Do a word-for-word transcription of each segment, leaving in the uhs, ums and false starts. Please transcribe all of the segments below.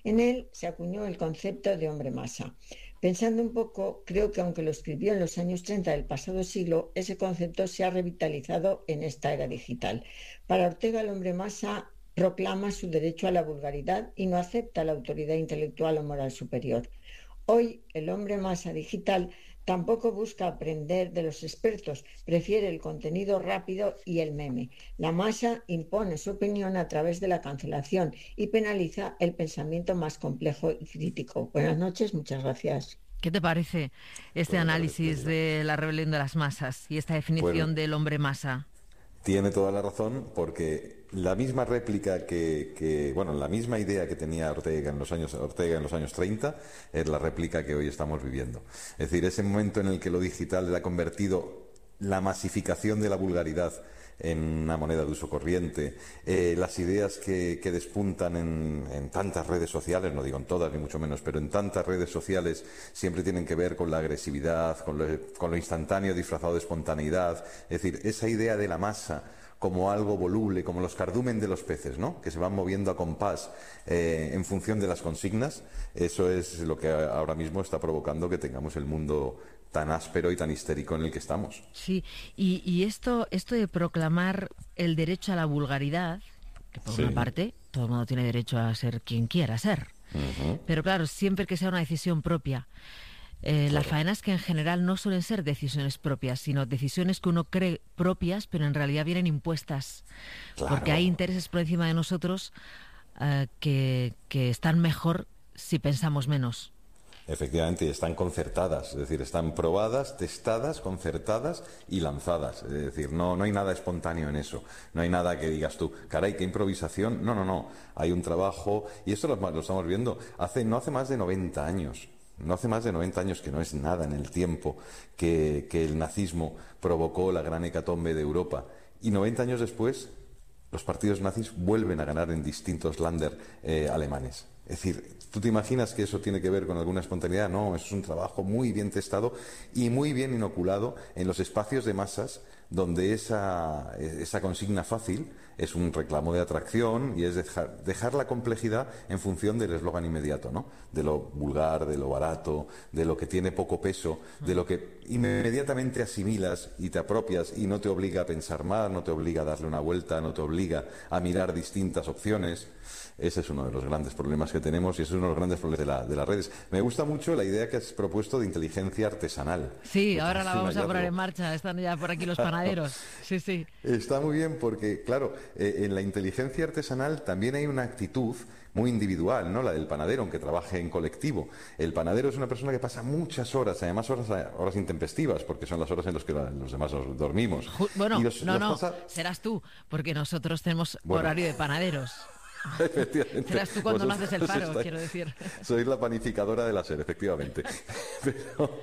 En él se acuñó el concepto de hombre masa. Pensando un poco, creo que aunque lo escribió en los años treinta del pasado siglo, ese concepto se ha revitalizado en esta era digital. Para Ortega, el hombre masa proclama su derecho a la vulgaridad y no acepta la autoridad intelectual o moral superior. Hoy, el hombre masa digital tampoco busca aprender de los expertos, prefiere el contenido rápido y el meme. La masa impone su opinión a través de la cancelación y penaliza el pensamiento más complejo y crítico. Buenas noches, muchas gracias. ¿Qué te parece este Buenas análisis noches, de la rebelión de las masas y esta definición Bueno, del hombre masa? tiene toda la razón, porque la misma réplica que, que, bueno, la misma idea que tenía Ortega en los años Ortega en los años treinta es la réplica que hoy estamos viviendo. Es decir, ese momento en el que lo digital ha convertido la masificación de la vulgaridad en una moneda de uso corriente, eh, las ideas que, que despuntan en, en tantas redes sociales, no digo en todas ni mucho menos, pero en tantas redes sociales siempre tienen que ver con la agresividad, con lo, con lo instantáneo disfrazado de espontaneidad. Es decir, esa idea de la masa como algo voluble, como los cardumen de los peces, ¿no?, que se van moviendo a compás eh, en función de las consignas. Eso es lo que ahora mismo está provocando que tengamos el mundo tan áspero y tan histérico en el que estamos. Sí, y, y esto, esto de proclamar el derecho a la vulgaridad, que por sí. una parte todo el mundo tiene derecho a ser quien quiera ser, uh-huh. pero claro, siempre que sea una decisión propia. Eh, claro. La faena es que en general no suelen ser decisiones propias, sino decisiones que uno cree propias, pero en realidad vienen impuestas, claro. porque hay intereses por encima de nosotros uh, que, que están mejor si pensamos menos. Efectivamente, están concertadas, es decir, están probadas, testadas, concertadas y lanzadas. Es decir, no, no hay nada espontáneo en eso. No hay nada que digas tú, caray, qué improvisación. No, no, no. Hay un trabajo, y esto lo, lo estamos viendo, hace, no hace más de noventa años. No hace más de noventa años, que no es nada en el tiempo, que, que el nazismo provocó la gran hecatombe de Europa. Y noventa años después, los partidos nazis vuelven a ganar en distintos Länder eh, alemanes. Es decir, ¿tú te imaginas que eso tiene que ver con alguna espontaneidad? No, eso es un trabajo muy bien testado y muy bien inoculado en los espacios de masas donde esa, esa consigna fácil es un reclamo de atracción y es dejar, dejar la complejidad en función del eslogan inmediato, ¿no? De lo vulgar, de lo barato, de lo que tiene poco peso, de lo que inmediatamente asimilas y te apropias y no te obliga a pensar más, no te obliga a darle una vuelta, no te obliga a mirar distintas opciones. Ese es uno de los grandes problemas que tenemos y ese es uno de los grandes problemas de, la, de las redes. Me gusta mucho la idea que has propuesto de inteligencia artesanal. Sí, ahora la vamos a poner en marcha. Están ya por aquí los panaderos. Sí, sí. Está muy bien porque, claro, eh, en la inteligencia artesanal también hay una actitud muy individual, ¿no? La del panadero, aunque trabaje en colectivo. El panadero es una persona que pasa muchas horas, además horas, horas intempestivas, porque son las horas en las que los demás dormimos. Bueno, y los, no, los no, pasa... serás tú, porque nosotros tenemos bueno. horario de panaderos. Efectivamente. Serás tú cuando Vosotros no haces el paro, estáis, quiero decir. Sois la panificadora de la SER, efectivamente. Pero,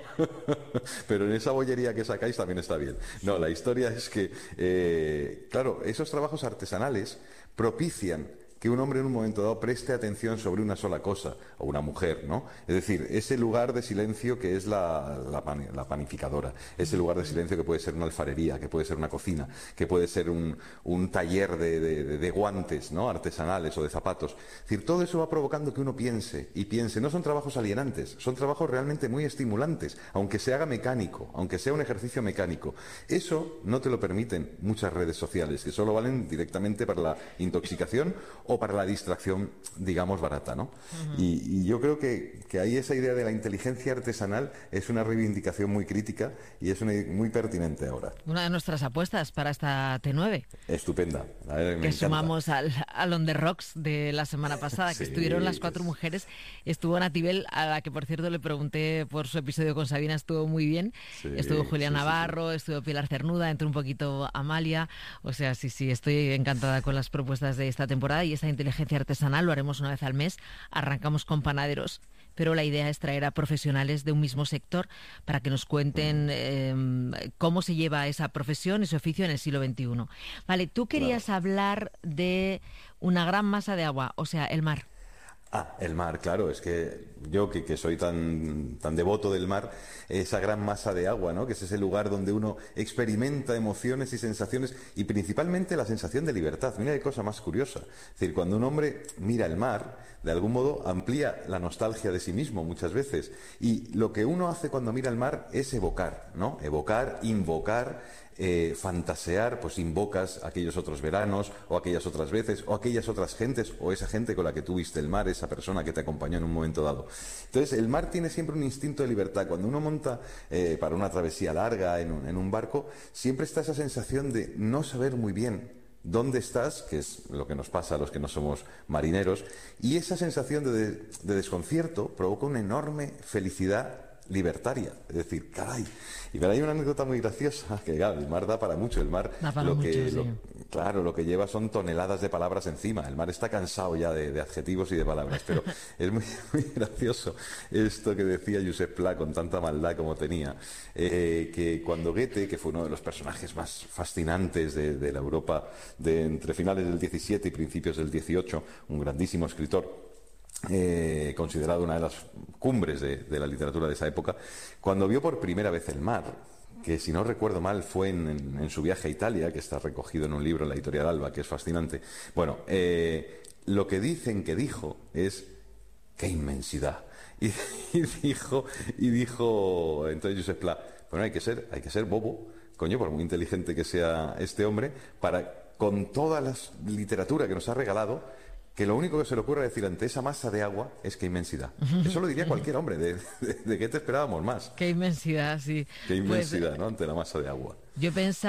pero en esa bollería que sacáis también está bien. No, la historia es que, eh, claro, esos trabajos artesanales propician que un hombre en un momento dado preste atención sobre una sola cosa, o una mujer, ¿no? Es decir, ese lugar de silencio que es la, la, pan, la panificadora, ese lugar de silencio que puede ser una alfarería, que puede ser una cocina, que puede ser un, un taller de, de, de guantes, ¿no?, artesanales o de zapatos. Es decir, todo eso va provocando que uno piense y piense. No son trabajos alienantes, son trabajos realmente muy estimulantes, aunque se haga mecánico, aunque sea un ejercicio mecánico. Eso no te lo permiten muchas redes sociales, que solo valen directamente para la intoxicación o para la distracción, digamos, barata, ¿no? Uh-huh. y, y yo creo que, que ahí esa idea de la inteligencia artesanal es una reivindicación muy crítica y es una, muy pertinente ahora. Una de nuestras apuestas para esta T nueve. Estupenda. A ver, me que encanta. Sumamos al, al On The Rocks de la semana pasada, que sí, estuvieron las cuatro es... mujeres. Estuvo Natibel, a la que por cierto le pregunté por su episodio con Sabina, estuvo muy bien. Sí, estuvo Julián sí, Navarro, sí, sí. estuvo Pilar Cernuda, entró un poquito Amalia. O sea, sí, sí, estoy encantada con las propuestas de esta temporada y esta inteligencia artesanal lo haremos una vez al mes. Arrancamos con panaderos, pero la idea es traer a profesionales de un mismo sector para que nos cuenten eh, cómo se lleva esa profesión, ese oficio en el siglo veintiuno. Vale, tú querías claro. hablar de una gran masa de agua, o sea, el mar. Ah, el mar, claro, es que yo que, que soy tan, tan devoto del mar, esa gran masa de agua, ¿no? Que es ese lugar donde uno experimenta emociones y sensaciones y principalmente la sensación de libertad. Mira qué cosa más curiosa. Es decir, cuando un hombre mira el mar, de algún modo amplía la nostalgia de sí mismo muchas veces. Y lo que uno hace cuando mira el mar es evocar, ¿no? Evocar, invocar. Eh, fantasear, pues invocas aquellos otros veranos o aquellas otras veces o aquellas otras gentes o esa gente con la que tú viste el mar, esa persona que te acompañó en un momento dado. Entonces el mar tiene siempre un instinto de libertad. Cuando uno monta eh, para una travesía larga en un, en un barco, siempre está esa sensación de no saber muy bien dónde estás, que es lo que nos pasa a los que no somos marineros, y esa sensación de, de desconcierto provoca una enorme felicidad libertaria, es decir, caray. Y pero hay una anécdota muy graciosa, que claro, el mar da para mucho, el mar da para lo mucho, que sí. lo, claro, lo que lleva son toneladas de palabras encima, el mar está cansado ya de, de adjetivos y de palabras, pero es muy, muy gracioso esto que decía Josep Pla con tanta maldad como tenía, eh, que cuando Goethe, que fue uno de los personajes más fascinantes de, de la Europa de entre finales del diecisiete y principios del dieciocho, un grandísimo escritor, Eh, considerado una de las cumbres de, de la literatura de esa época, cuando vio por primera vez el mar, que si no recuerdo mal fue en, en, en su viaje a Italia, que está recogido en un libro en la editorial Alba, que es fascinante, bueno, eh, lo que dicen que dijo es ¡qué inmensidad! Y, y dijo, y dijo entonces Josep Pla, bueno, hay que ser, hay que ser bobo, coño, por muy inteligente que sea este hombre, para, con toda la literatura que nos ha regalado, que lo único que se le ocurre decir ante esa masa de agua es qué inmensidad. Eso lo diría cualquier hombre. ¿De, de, de qué te esperábamos más? Qué inmensidad, sí. Qué inmensidad, pues, ¿no? Ante la masa de agua. Yo he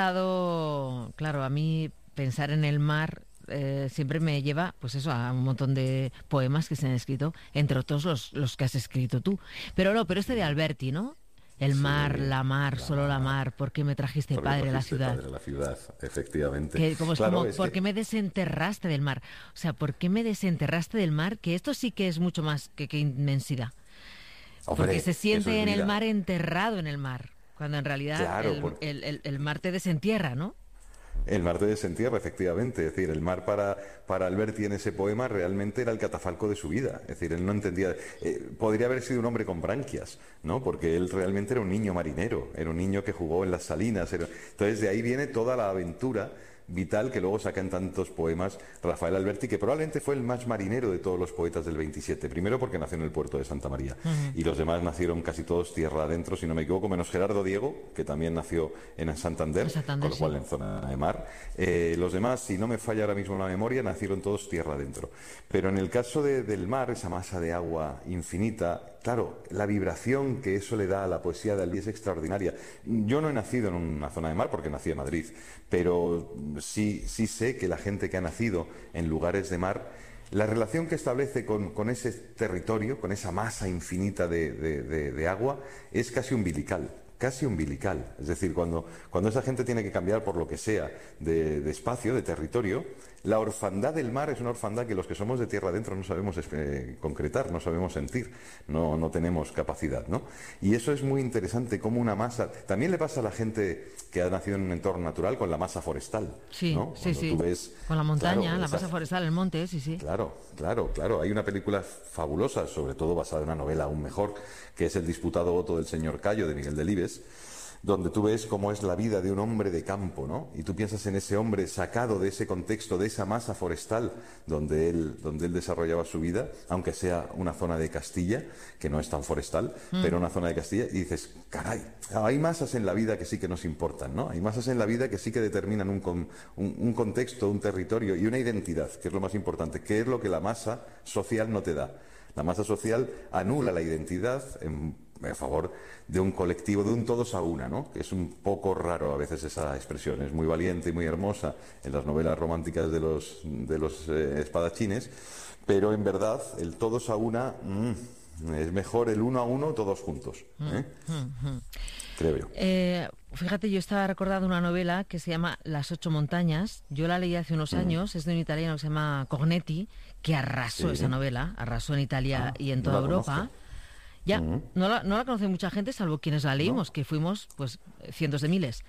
pensado, claro, a mí pensar en el mar eh, siempre me lleva, pues eso, a un montón de poemas que se han escrito, entre otros los, los que has escrito tú. Pero no, pero este de Alberti, ¿no? El mar, sí, la mar, la solo la mar, ¿por qué me trajiste, padre, a la ciudad? Padre a la ciudad, efectivamente. Que, como es claro, como, es ¿por que... qué me desenterraste del mar? O sea, ¿por qué me desenterraste del mar? Que esto sí que es mucho más que, que inmensidad. Hombre, porque se siente en vida. el mar enterrado en el mar, cuando en realidad claro, el, por... el, el, el mar te desentierra, ¿no? El mar te desentierra, efectivamente. Es decir, el mar para, para Alberti en ese poema realmente era el catafalco de su vida. Es decir, él no entendía... Eh, podría haber sido un hombre con branquias, ¿no? Porque él realmente era un niño marinero, era un niño que jugó en las salinas. Era... Entonces, de ahí viene toda la aventura vital que luego saca en tantos poemas Rafael Alberti, que probablemente fue el más marinero de todos los poetas del veintisiete. Primero porque nació en el puerto de Santa María. Uh-huh. Y los demás nacieron casi todos tierra adentro, si no me equivoco, menos Gerardo Diego, que también nació en Santander, Santander, con lo cual sí. en zona de mar. Eh, los demás, si no me falla ahora mismo la memoria, nacieron todos tierra adentro. Pero en el caso de, del mar, esa masa de agua infinita, claro, la vibración que eso le da a la poesía de Alberti es extraordinaria. Yo no he nacido en una zona de mar porque nací en Madrid, pero sí, sí sé que la gente que ha nacido en lugares de mar, la relación que establece con, con ese territorio, con esa masa infinita de, de, de, de agua, es casi umbilical. Casi umbilical. Es decir, cuando, cuando esa gente tiene que cambiar por lo que sea de, de espacio, de territorio, la orfandad del mar es una orfandad que los que somos de tierra adentro no sabemos eh, concretar, no sabemos sentir, no, no tenemos capacidad, ¿no? Y eso es muy interesante, como una masa... También le pasa a la gente que ha nacido en un entorno natural con la masa forestal, sí, ¿no? Sí, Cuando sí, tú ves, con la montaña, claro, la esa... masa forestal, el monte, sí, sí. Claro, claro, claro. Hay una película fabulosa, sobre todo basada en una novela aún mejor, que es El disputado voto del señor Cayo, de Miguel Delibes, donde tú ves cómo es la vida de un hombre de campo, ¿no? Y tú piensas en ese hombre sacado de ese contexto, de esa masa forestal donde él, donde él desarrollaba su vida, aunque sea una zona de Castilla, que no es tan forestal, mm. pero una zona de Castilla, y dices, caray, hay masas en la vida que sí que nos importan, ¿no? Hay masas en la vida que sí que determinan un, un, un contexto, un territorio y una identidad, que es lo más importante, que es lo que la masa social no te da. La masa social anula la identidad en a favor de un colectivo, de un todos a una, ¿no? Que es un poco raro a veces esa expresión, es muy valiente y muy hermosa en las novelas románticas de los, de los eh, espadachines, pero en verdad el todos a una mmm, es mejor el uno a uno todos juntos, ¿eh? Mm-hmm. Creo yo. Eh, fíjate, yo estaba recordando una novela que se llama Las ocho montañas, yo la leí hace unos mm. años, es de un italiano que se llama Cognetti, que arrasó sí. esa novela, arrasó en Italia ah, y en toda no Europa. Conozco. Ya, uh-huh. no, la, no la conoce mucha gente, salvo quienes la leímos, no. que fuimos pues cientos de miles.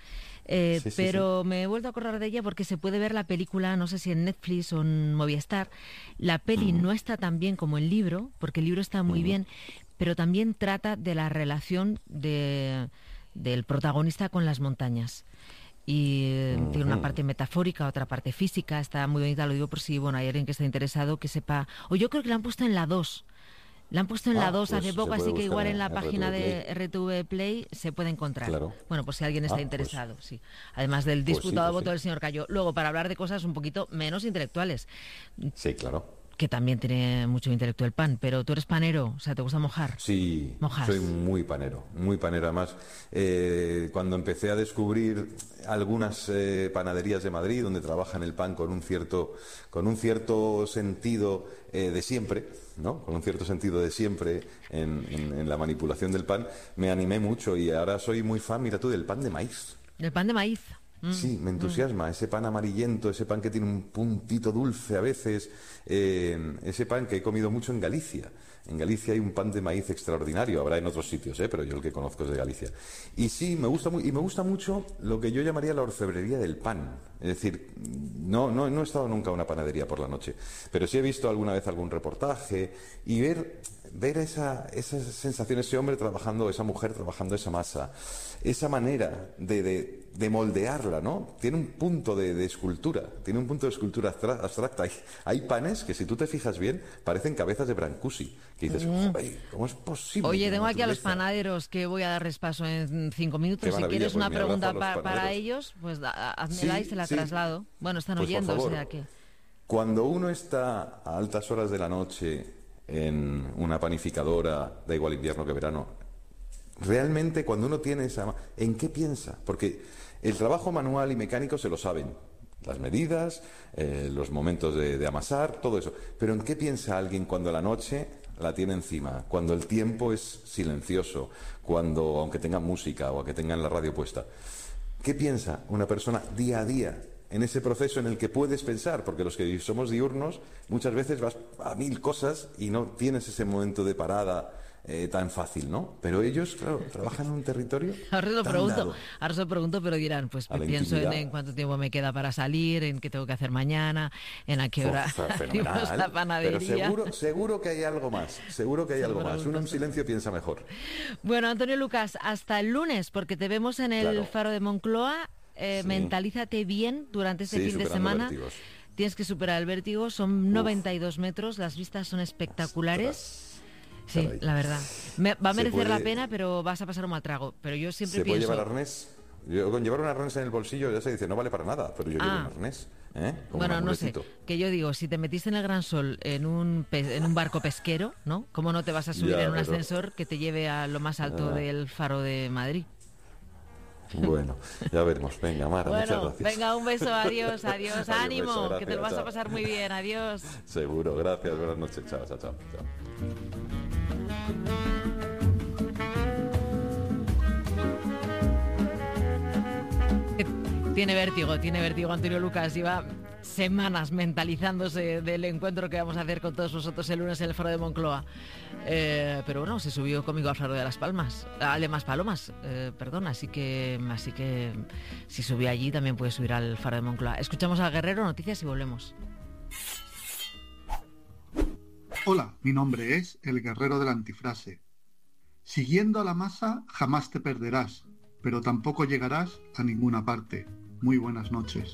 Eh, sí, sí, pero sí. me he vuelto a acordar de ella porque se puede ver la película, no sé si en Netflix o en Movistar. La peli Uh-huh. no está tan bien como el libro, porque el libro está muy Uh-huh. bien, pero también trata de la relación de, del protagonista con las montañas. Y eh, Uh-huh. tiene una parte metafórica, otra parte física, está muy bonita, lo digo por si bueno, hay alguien que está interesado que sepa. O yo creo que la han puesto en la dos. La han puesto en Ah, la dos pues hace se poco, puede así que buscar igual en en la R T V página Play. de R T V Play se puede encontrar. Claro. Bueno, por si alguien está Ah, interesado, pues, sí. Además del pues sí, disputado pues voto sí. del señor Cayo. Luego, para hablar de cosas un poquito menos intelectuales, Sí, claro. que también tiene mucho intelecto el pan, pero tú eres panero, o sea, ¿te gusta mojar? Sí, Mojas. soy muy panero, muy panero. Además, eh, cuando empecé a descubrir algunas eh, panaderías de Madrid donde trabajan el pan con un cierto, con un cierto sentido eh, de siempre, ¿no? Con un cierto sentido de siempre en, en, en la manipulación del pan, me animé mucho y ahora soy muy fan, mira tú, del pan de maíz. El pan de maíz. Mm, Sí, me entusiasma, ese pan amarillento, ese pan que tiene un puntito dulce a veces, eh, ese pan que he comido mucho en Galicia. En Galicia hay un pan de maíz extraordinario, habrá en otros sitios, ¿eh? Pero yo el que conozco es de Galicia. Y sí, me gusta, muy, y me gusta mucho lo que yo llamaría la orfebrería del pan. Es decir, no, no, no he estado nunca en una panadería por la noche, pero sí he visto alguna vez algún reportaje y ver, ver esa, esa sensación, ese hombre trabajando, esa mujer trabajando esa masa, esa manera de, de, de moldearla, ¿no? Tiene un punto de, de escultura, tiene un punto de escultura abstra- abstracta. Hay, hay panes que, si tú te fijas bien, parecen cabezas de Brancusi, que dices, "Joder, ¿cómo es posible?". Oye, que la tengo aquí a los naturaleza- panaderos que voy a dar repaso en cinco minutos. Qué Si maravilla, quieres pues una mi abrazo pregunta a los pa- para panaderos. ellos, pues da- házmela Sí, y se la sí. traslado. Bueno, están Pues, por oyendo, o favor. sea que... Cuando uno está a altas horas de la noche en una panificadora, da igual invierno que verano, realmente cuando uno tiene esa... ¿En qué piensa? Porque el trabajo manual y mecánico se lo saben. Las medidas, eh, los momentos de, de amasar, todo eso. Pero ¿en qué piensa alguien cuando la noche la tiene encima? Cuando el tiempo es silencioso, cuando, aunque tengan música o aunque tengan la radio puesta. ¿Qué piensa una persona día a día en ese proceso en el que puedes pensar? Porque los que somos diurnos muchas veces vas a mil cosas y no tienes ese momento de parada eh, tan fácil, ¿no? Pero ellos, claro, trabajan en un territorio Ahora se lo tan pregunto, dado. ahora se lo pregunto, pero dirán, pues A la pienso en, intimidad. en cuánto tiempo me queda para salir, en qué tengo que hacer mañana, en a qué hora Fue abrimos la fenomenal, panadería. pero seguro, seguro que hay algo más, seguro que hay Se algo más. Uno pregunta. en silencio piensa mejor. Bueno, Antonio Lucas, hasta el lunes, porque te vemos en el Claro. Faro de Moncloa. Eh, Sí. Mentalízate bien durante este Sí, fin de superando semana. vértigos. Tienes que superar el vértigo, son noventa y dos metros, las vistas son espectaculares. Sí, Caray. la verdad. Me- va a Se merecer la puede- pena, pero vas a pasar un mal trago. Pero yo siempre ¿Se puede pienso... llevar arnés? Yo, con llevar un arnés en el bolsillo ya se dice, no vale para nada, pero yo llevo Ah. un arnés, ¿eh? Como Bueno, un no sé, amuletito. que yo digo, si te metiste en el Gran Sol en un, pe- en un barco pesquero, ¿no? ¿Cómo no te vas a subir Ya, en un pero- ascensor que te lleve a lo más alto Ah. del Faro de Madrid? Bueno, ya veremos. Venga, Mara, muchas Bueno, gracias. venga, un beso, adiós, adiós, Adiós, ánimo, beso, que te lo vas gracias, a chao. pasar muy bien, adiós. Seguro, gracias, buenas noches. Chao, chao, chao. chao. Tiene vértigo, tiene vértigo Antonio Lucas, lleva semanas mentalizándose del encuentro que vamos a hacer con todos vosotros el lunes en el Faro de Moncloa. Eh, pero bueno, se subió conmigo al Faro de las Palmas, al de Maspalomas, eh, perdón, así que, así que si subió allí también puede subir al Faro de Moncloa. Escuchamos a Guerrero, noticias y volvemos. Hola, mi nombre es el Guerrero de la Antifrase. Siguiendo a la masa jamás te perderás, pero tampoco llegarás a ninguna parte. Muy buenas noches.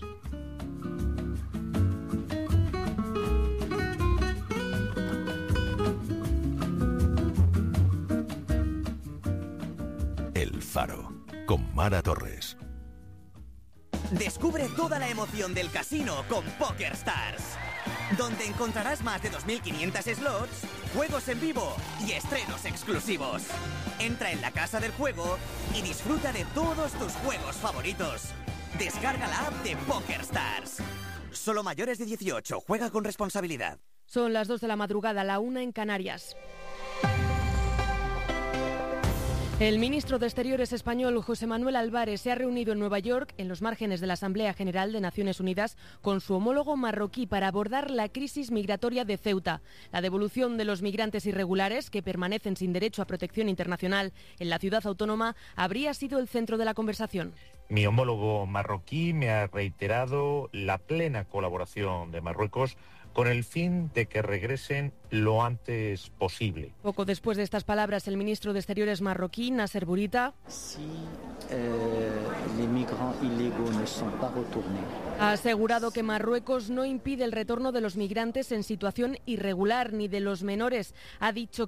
El Faro, con Mara Torres. Descubre toda la emoción del casino con PokerStars, donde encontrarás más de dos mil quinientos slots, juegos en vivo y estrenos exclusivos. Entra en la casa del juego y disfruta de todos tus juegos favoritos. Descarga la app de PokerStars. Solo mayores de dieciocho, juega con responsabilidad. Son las dos de la madrugada, la una en Canarias. El ministro de Exteriores español, José Manuel Álvarez, se ha reunido en Nueva York, en los márgenes de la Asamblea General de Naciones Unidas, con su homólogo marroquí para abordar la crisis migratoria de Ceuta. La devolución de los migrantes irregulares que permanecen sin derecho a protección internacional en la ciudad autónoma habría sido el centro de la conversación. Mi homólogo marroquí me ha reiterado la plena colaboración de Marruecos con el fin de que regresen lo antes posible. Poco después de estas palabras, el ministro de Exteriores marroquí, Nasser Bourita, si, eh, les migrants illégaux ne sont pas retournés, ha asegurado que Marruecos no impide el retorno de los migrantes en situación irregular ni de los menores. Ha dicho